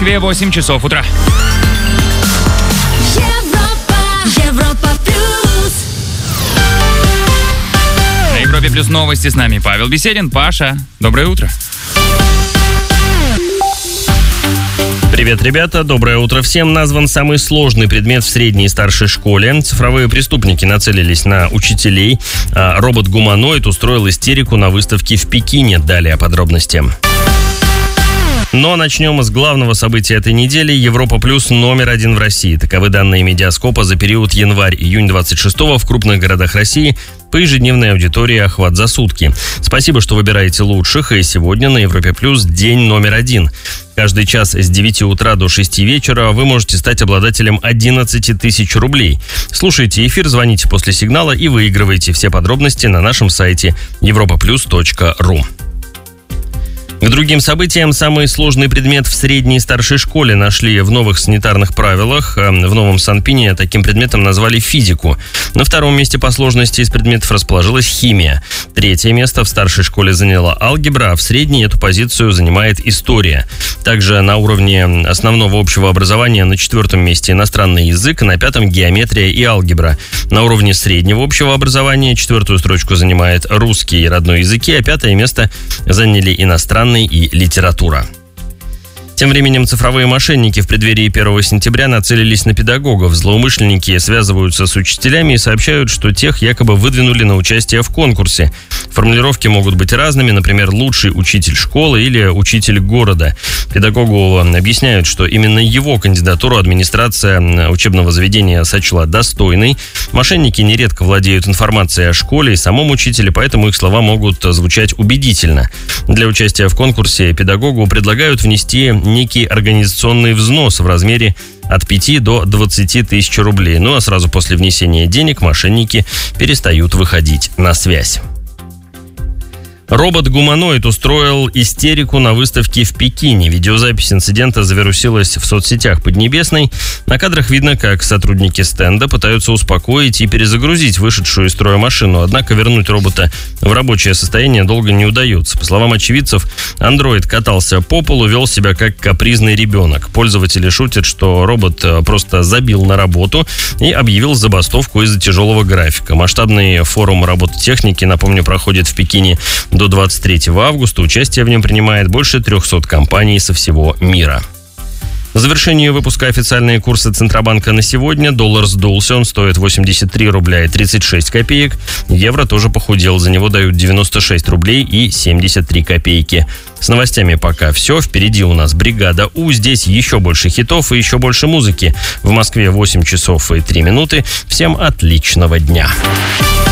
Москве 8 часов утра. Европа плюс. На Европе плюс новости с нами Павел Беседин. Паша, доброе утро. Привет, ребята, доброе утро всем. Назван самый сложный предмет в средней и старшей школе. Цифровые преступники нацелились на учителей. Робот-гуманоид устроил истерику на выставке в Пекине. Далее подробности. Но начнем с главного события этой недели. Европа плюс номер 1 в России. Таковы данные Медиаскопа за период январь-июнь 26-го в крупных городах России. По ежедневной аудитории охват за сутки. Спасибо, что выбираете лучших. И сегодня на Европе плюс день номер 1. Каждый час с 9 утра до 6 вечера вы можете стать обладателем 11 тысяч рублей. Слушайте эфир, звоните после сигнала и выигрывайте. Все подробности на нашем сайте europaplus.ru. К другим событиям, самый сложный предмет в средней и старшей школе нашли в новых санитарных правилах. В новом Санпине таким предметом назвали физику. На втором месте по сложности из предметов расположилась химия. Третье место в старшей школе заняла алгебра, а в средней эту позицию занимает история. Также на уровне основного общего образования на 4-м месте иностранный язык, на 5-м геометрия и алгебра. На уровне среднего общего образования 4-ю строчку занимает русский и родной языки, а 5-е место заняли иностранный и литература. Тем временем цифровые мошенники в преддверии 1 сентября нацелились на педагогов. Злоумышленники связываются с учителями и сообщают, что тех якобы выдвинули на участие в конкурсе. Формулировки могут быть разными, например, «лучший учитель школы» или «учитель города». Педагогу объясняют, что именно его кандидатуру администрация учебного заведения сочла достойной. Мошенники нередко владеют информацией о школе и самом учителе, поэтому их слова могут звучать убедительно. Для участия в конкурсе педагогу предлагают внести некий организационный взнос в размере от 5 до 20 тысяч рублей. Ну а сразу после внесения денег мошенники перестают выходить на связь. Робот-гуманоид устроил истерику на выставке в Пекине. Видеозапись инцидента завирусилась в соцсетях Поднебесной. На кадрах видно, как сотрудники стенда пытаются успокоить и перезагрузить вышедшую из строя машину. Однако вернуть робота в рабочее состояние долго не удается. По словам очевидцев, андроид катался по полу, вел себя как капризный ребенок. Пользователи шутят, что робот просто забил на работу и объявил забастовку из-за тяжелого графика. Масштабный форум робототехники, напомню, проходит в Пекине до 23 августа. Участие в нем принимает больше 300 компаний со всего мира. В завершении выпуска официальные курсы Центробанка на сегодня. Доллар сдулся, он стоит 83 рубля и 36 копеек. Евро тоже похудел, за него дают 96 рублей и 73 копейки. С новостями пока все. Впереди у нас бригада У. Здесь еще больше хитов и еще больше музыки. В Москве 8 часов и 3 минуты. Всем отличного дня.